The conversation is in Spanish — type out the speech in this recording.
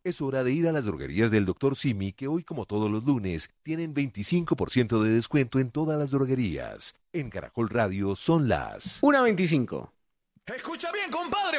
Es hora de ir a las droguerías del Dr. Simi, que hoy, como todos los lunes, tienen 25% de descuento en todas las droguerías. En Caracol Radio son las 1:25. Escucha bien, compadre.